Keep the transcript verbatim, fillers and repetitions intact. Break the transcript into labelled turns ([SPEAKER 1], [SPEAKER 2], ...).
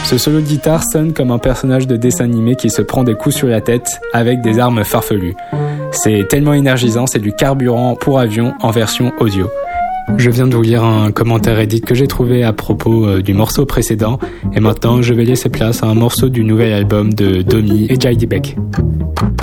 [SPEAKER 1] Ce solo de guitare sonne comme un personnage de dessin animé qui se prend des coups sur la tête avec des armes farfelues. C'est tellement énergisant, c'est du carburant pour avion en version audio. Je viens de vous lire un commentaire Reddit que j'ai trouvé à propos euh, du morceau précédent, et maintenant je vais laisser place à un morceau du nouvel album de Domi et Jai Beck.